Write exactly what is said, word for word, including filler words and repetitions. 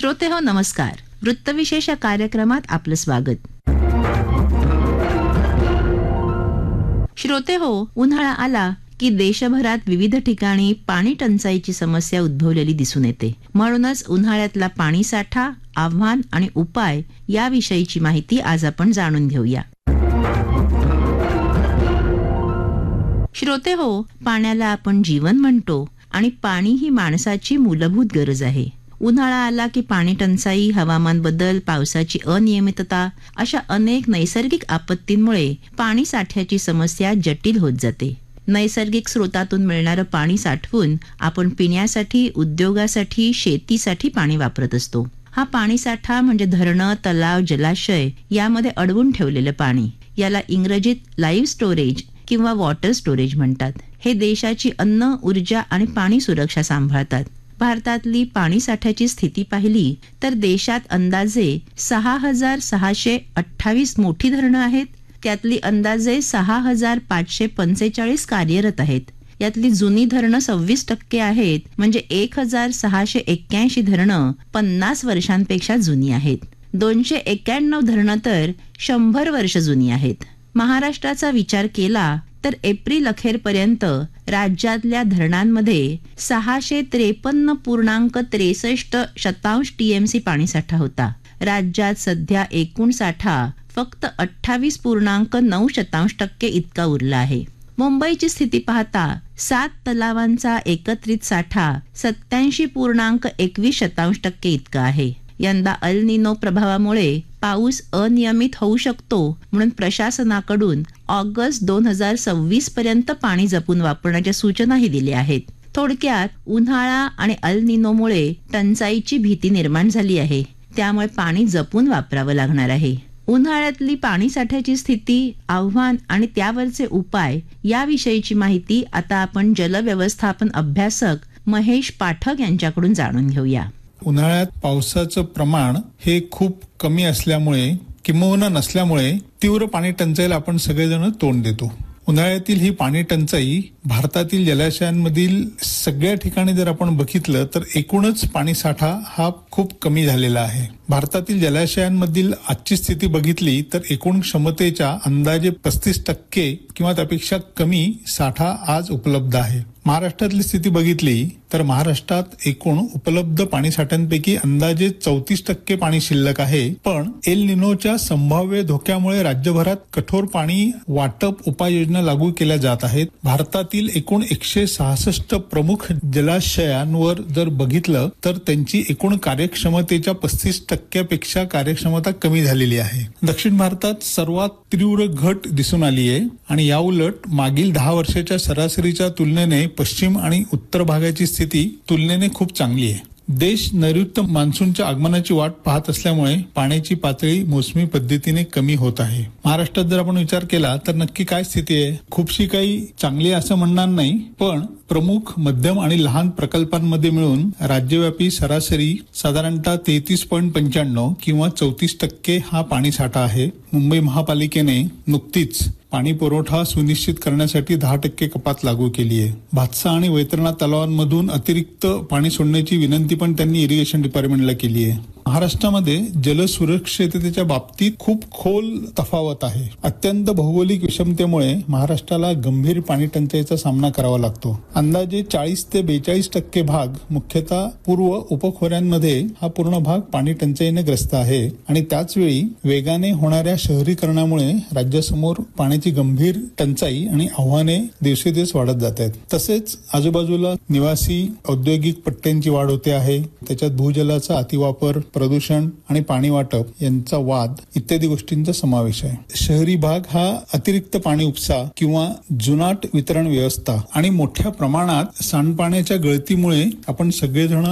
श्रोते हो नमस्कार. वृत्तविशेष या कार्यक्रमात आपलं स्वागत. श्रोते हो, उन्हाळा आला की देशभरात विविध ठिकाणी पाणी टंचाईची समस्या उद्भवलेली दिसून येते. म्हणूनच उन्हाळ्यातला पाणी साठा, आव्हान आणि उपाय याविषयीची माहिती आज आपण जाणून घेऊया. श्रोते हो, पाण्याला आपण जीवन म्हणतो आणि पाणी ही माणसाची मूलभूत गरज आहे. उन्हाळा आला की पाणी टंचाई, हवामान बदल, पावसाची अनियमितता अशा अनेक नैसर्गिक आपत्तींमुळे पाणी साठ्याची समस्या जटिल होत जाते. नैसर्गिक स्रोतातून मिळणारं पाणी साठवून आपण पिण्यासाठी, उद्योगासाठी, शेतीसाठी पाणी वापरत असतो. हा पाणी साठा म्हणजे धरणं, तलाव, जलाशय यामध्ये अडवून ठेवलेलं पाणी. याला इंग्रजीत लाईव्ह स्टोरेज किंवा वॉटर स्टोरेज म्हणतात. हे देशाची अन्न, ऊर्जा आणि पाणी सुरक्षा सांभाळतात. भारतातली पाणी साठ्याची स्थिती पाहिली तर देशात अंदाजे सहा हजार सहाशे अठ्ठावीस मोठी धरणं आहेत. त्यातली अंदाजे सहा हजार पाचशे पंचेचाळीस कार्यरत आहेत. यातली जुनी धरणं सव्वीस टक्के आहेत, म्हणजे एक हजार सहाशे एक्क्याऐंशी धरणं पन्नास वर्षांपेक्षा जुनी आहेत. दोनशे एक्क्याण्णव धरणं तर शंभर वर्ष जुनी आहेत. महाराष्ट्राचा विचार केला तर एप्रिल अखेरपर्यंत राज्यातल्या धरणांमध्ये सहाशे त्रेपन्न पूर्णांक त्रेसष्ट शतांश टीएमसी पाणीसाठा होता. राज्यात सध्या एकूण साठा फक्त अठ्ठावीस पूर्णांक नऊ शतांश टक्के इतका उरला आहे. मुंबईची स्थिती पाहता सात तलावांचा एकत्रित साठा सत्याऐंशी पूर्णांक एकवीस शतांश टक्के इतका आहे. यंदा अल निनो प्रभावामुळे पाऊस अनियमित होऊ शकतो, म्हणून प्रशासनाकडून ऑगस्ट दोन हजार सव्वीस पर्यंत पाणी जपून वापरण्याच्या सूचनाही दिल्या आहेत. थोडक्यात उन्हाळा आणि अल निनोमुळे टंचाईची भीती निर्माण झाली आहे. त्यामुळे पाणी जपून वापरावं लागणार आहे. उन्हाळ्यातली पाणी साठ्याची स्थिती, आव्हान आणि त्यावरचे उपाय याविषयीची माहिती आता आपण जलव्यवस्थापन अभ्यासक महेश पाठक यांच्याकडून जाणून घेऊया. उन्हाळ्यात पावसाचं प्रमाण हे खूप कमी असल्यामुळे किंबहुना नसल्यामुळे तीव्र पाणी टंचाईला आपण सगळेजण तोंड देतो. उन्हाळ्यातील ही पाणी टंचाई भारतातील जलाशयांमधील सगळ्या ठिकाणी जर आपण बघितलं तर एकूणच पाणी साठा हा खूप कमी झालेला आहे. भारतातील जलाशयांमधील आजची स्थिती बघितली तर एकूण क्षमतेच्या अंदाजे पस्तीस टक्के किंवा त्यापेक्षा कमी साठा आज उपलब्ध आहे. महाराष्ट्रातली स्थिती बघितली तर महाराष्ट्रात एकूण उपलब्ध पाणी साठ्यांपैकी अंदाजे चौतीस टक्के पाणी शिल्लक आहे. पण एल निनोच्या संभाव्य धोक्यामुळे राज्यभरात कठोर पाणी वाटप उपाययोजना लागू केल्या जात आहेत. भारतातील एकूण एकशे सहासष्ट प्रमुख जलाशयांवर जर बघितलं तर त्यांची एकूण कार्यक्षमतेच्या पस्तीस टक्क्यापेक्षा कार्यक्षमता कमी झालेली आहे. दक्षिण भारतात सर्वात तीव्र घट दिसून आली आहे आणि याउलट मागील दहा वर्षाच्या सरासरीच्या तुलनेने पश्चिम आणि उत्तर भागाची स्थिती तुलनेने खूप चांगली आहे. देश नैऋत्य मान्सूनच्या आगमनाची वाट पाहत असल्यामुळे पाण्याची पातळी मोसमी पद्धतीने कमी होत आहे. महाराष्ट्रात जर आपण विचार केला तर नक्की काय स्थिती आहे? खूपशी काही चांगली असं म्हणणार नाही, पण प्रमुख, मध्यम आणि लहान प्रकल्पांमध्ये मिळून राज्यव्यापी सरासरी साधारणतः तेहतीस पॉईंट पंच्याण्णव किंवा चौतीस टक्के हा पाणी साठा आहे. मुंबई महापालिकेने नुकतीच पाणी पुरवठा सुनिश्चित करण्यासाठी दहा टक्के कपात लागू केली आहे. भातसा आणि वैतरणा तलावांमधून अतिरिक्त पाणी सोडण्याची विनंती पण त्यांनी इरिगेशन डिपार्टमेंटला केली आहे. महाराष्ट्रामध्ये जलसुरक्षिततेच्या बाबतीत खूप खोल तफावत आहे. अत्यंत भौगोलिक विषमतेमुळे महाराष्ट्राला गंभीर पाणी टंचाईचा सामना करावा लागतो. अंदाजे चाळीस ते बेचाळीस टक्के भाग मुख्यतः पूर्व उपखोऱ्यांमध्ये हा पूर्ण भाग पाणी टंचाईने ग्रस्त आहे आणि त्याच वेळी वेगाने होणाऱ्या शहरीकरणामुळे राज्यासमोर पाण्याची गंभीर टंचाई आणि आव्हाने दिवसेदिवस वाढत जात आहेत. तसेच आजूबाजूला निवासी औद्योगिक पट्ट्यांची वाढ होते आहे. त्याच्यात भूजलाचा अतिवापर, प्रदूषण आणि पाणी वाटप यांचा वाद इत्यादी गोष्टींचा समावेश आहे. शहरी भाग हा अतिरिक्त पाणी उपसा किंवा जुनाट वितरण व्यवस्था आणि मोठ्या प्रमाणात सांडपाण्याच्या गळतीमुळे आपण सगळेजण